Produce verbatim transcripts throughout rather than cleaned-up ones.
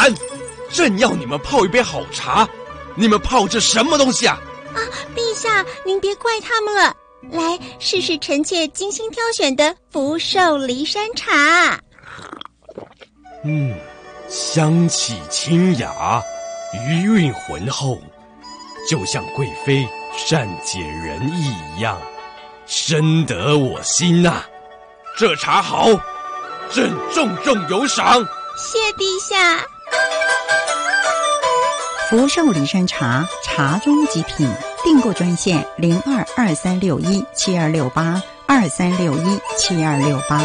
然，正要你们泡一杯好茶，你们泡这什么东西啊？ 啊，陛下，您别怪他们了。来，试试臣妾精心挑选的福寿梨山茶。 嗯，香气清雅，余韵浑厚，就像贵妃善解人意一样，深得我心呐、啊。这茶好，朕重重有赏。 谢陛下。 福寿梨山茶，茶中极品。订购专线零二二三六一七二六八二三六一七二六八。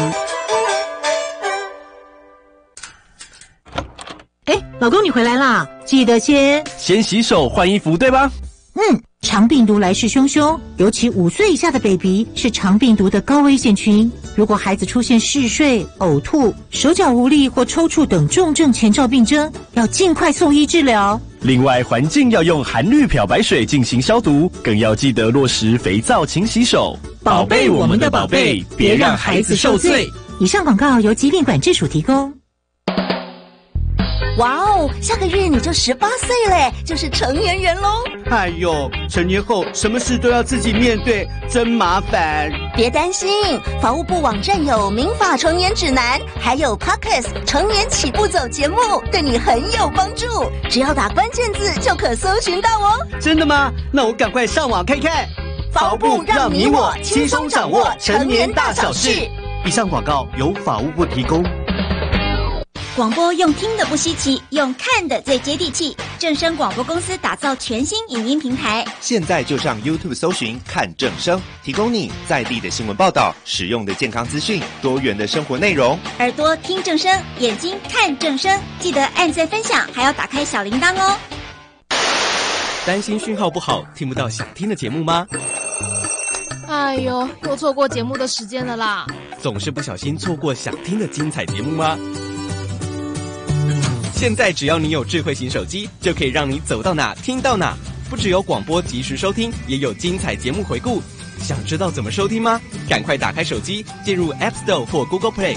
哎，老公你回来啦，记得先先洗手换衣服，对吧？ 嗯，肠病毒来势汹汹，尤其五岁以下的 baby 是肠病毒的高危险群。如果孩子出现嗜睡、呕吐、手脚无力或抽搐等重症前兆病征，要尽快送医治疗。 另外，环境要用含氯漂白水进行消毒，更要记得落实肥皂勤洗手。 宝贝我们的宝贝，别让孩子受罪。以上广告由疾病管制署提供。 哇哦，下个月你就十八岁嘞，就是成年人喽。 哎呦，成年后什么事都要自己面对，真麻烦。 别担心，法务部网站有民法成年指南，还有 Podcast 成年起步走节目，对你很有帮助。只要打关键字就可搜寻到哦。 真的吗？那我赶快上网看看。 法务部让你我轻松掌握成年大小事。 以上广告由法务部提供。 广播用听的不稀奇，用看的最接地气。正声广播公司打造全新影音平台， 现在就上 YouTube 搜寻看正声，提供你在地的新闻报道、实用的健康资讯、多元的生活内容。 耳朵听正声，眼睛看正声，记得按赞分享，还要打开小铃铛哦。 担心讯号不好，听不到想听的节目吗？ 哎呦，又错过节目的时间了啦！ 总是不小心错过想听的精彩节目吗？现在只要你有智慧型手机，就可以让你走到哪听到哪。不只有广播及时收听，也有精彩节目回顾。想知道怎么收听吗？赶快打开手机，进入 App Store 或 Google Play